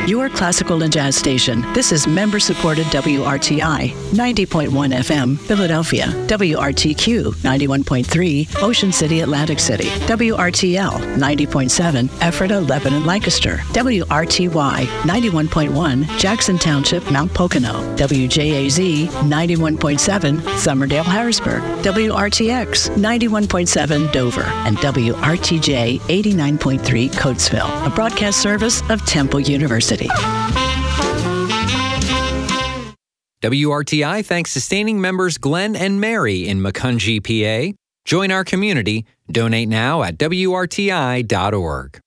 your classical and jazz station. This is member-supported WRTI, 90.1 FM, Philadelphia, WRTQ, 91.3, Ocean City, Atlantic City, WRTL, 90.7, Ephrata, Lebanon, Lancaster, WRTY, 91.1, Jackson Township, Mount Pocono, WJAZ, 91.7, Summerdale, Harrisburg, WRTX, 91.7, Dover, and WRTJ, 89.3, Coatesville, a broadcast service of Temple University. WRTI thanks sustaining members Glenn and Mary in Macungie, PA. Join our community. Donate now at WRTI.org.